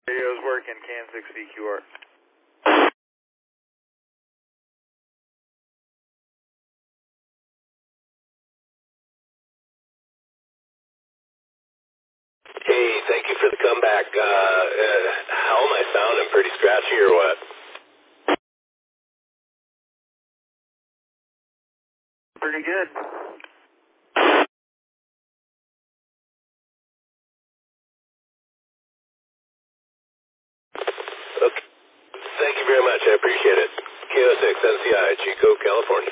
Radio's working, CAN 6 VQR. Hey, thank you for the comeback. How am I sounding? Pretty scratchy or what? Pretty good. Okay. Thank you very much. I appreciate it. KO6 NCI, Chico, California.